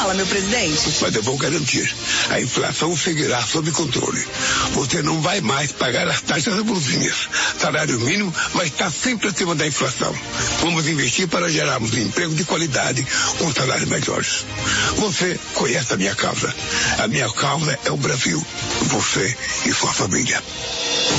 Fala, meu presidente. Mas eu vou garantir. A inflação seguirá sob controle. Você não vai mais pagar as taxas abusivas. Salário mínimo vai estar sempre acima da inflação. Vamos investir para gerarmos emprego de qualidade com salários melhores. Você conhece a minha causa. A minha causa é o Brasil. Você e sua família.